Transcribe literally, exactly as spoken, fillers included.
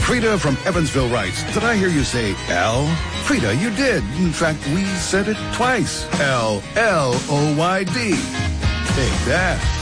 Frida from Evansville writes, did I hear you say L? Frida, you did. In fact, we said it twice. L L O Y D. Take that.